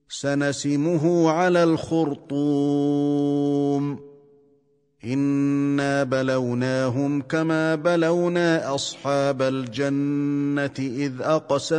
سنسمه على الخرطوم إنا بلوناهم كما بلونا أصحاب الجنة إذ أقسموا